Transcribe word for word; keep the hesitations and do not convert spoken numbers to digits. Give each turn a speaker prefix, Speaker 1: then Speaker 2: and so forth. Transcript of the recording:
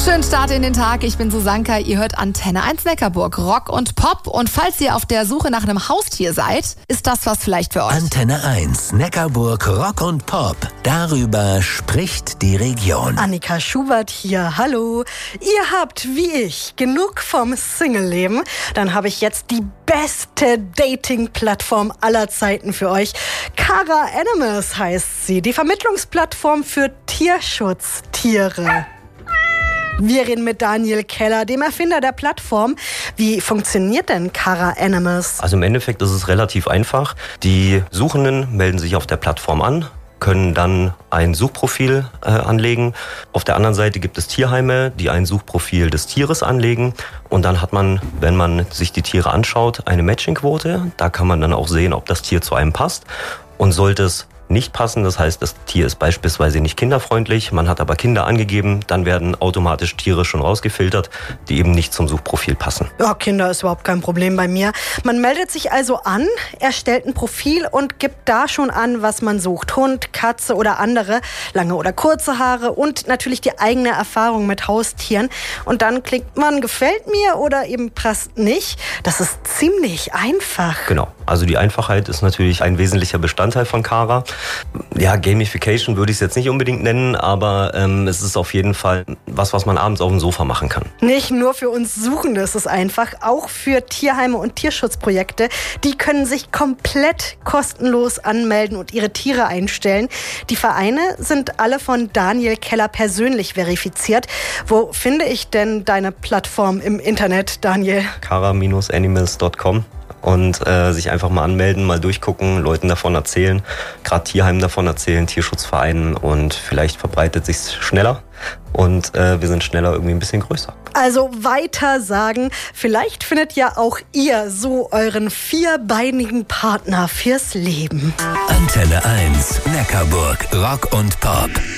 Speaker 1: Schönen Start in den Tag. Ich bin Susanka. Ihr hört Antenne eins Neckarburg, Rock und Pop. Und falls ihr auf der Suche nach einem Haustier seid, ist das was vielleicht für euch.
Speaker 2: Antenne eins Neckarburg, Rock und Pop. Darüber spricht die Region.
Speaker 3: Annika Schubert hier. Hallo. Ihr habt, wie ich, genug vom Single-Leben. Dann habe ich jetzt die beste Dating-Plattform aller Zeiten für euch. Cara Animals heißt sie. Die Vermittlungsplattform für Tierschutztiere. Wir reden mit Daniel Keller, dem Erfinder der Plattform. Wie funktioniert denn Cara Animals?
Speaker 4: Also im Endeffekt ist es relativ einfach. Die Suchenden melden sich auf der Plattform an, können dann ein Suchprofil äh, anlegen. Auf der anderen Seite gibt es Tierheime, die ein Suchprofil des Tieres anlegen. Und dann hat man, wenn man sich die Tiere anschaut, eine Matchingquote. Da kann man dann auch sehen, ob das Tier zu einem passt. Und sollte es nicht passen, das heißt, das Tier ist beispielsweise nicht kinderfreundlich, man hat aber Kinder angegeben, dann werden automatisch Tiere schon rausgefiltert, die eben nicht zum Suchprofil passen.
Speaker 3: Ja, Kinder ist überhaupt kein Problem bei mir. Man meldet sich also an, erstellt ein Profil und gibt da schon an, was man sucht. Hund, Katze oder andere, lange oder kurze Haare und natürlich die eigene Erfahrung mit Haustieren. Und dann klickt man, gefällt mir oder eben passt nicht. Das ist ziemlich einfach.
Speaker 4: Genau, also die Einfachheit ist natürlich ein wesentlicher Bestandteil von Cara. Ja, Gamification würde ich es jetzt nicht unbedingt nennen, aber ähm, es ist auf jeden Fall was, was man abends auf dem Sofa machen kann.
Speaker 3: Nicht nur für uns Suchende ist es einfach, auch für Tierheime und Tierschutzprojekte. Die können sich komplett kostenlos anmelden und ihre Tiere einstellen. Die Vereine sind alle von Daniel Keller persönlich verifiziert. Wo finde ich denn deine Plattform im Internet, Daniel?
Speaker 4: cara Bindestrich animals Punkt com. Und äh, sich einfach mal anmelden, mal durchgucken, Leuten davon erzählen, gerade Tierheimen davon erzählen, Tierschutzvereinen, und vielleicht verbreitet sich's schneller und äh, wir sind schneller irgendwie ein bisschen größer.
Speaker 3: Also weiter sagen, vielleicht findet ja auch ihr so euren vierbeinigen Partner fürs Leben.
Speaker 2: Antenne eins Neckarburg, Rock und Pop.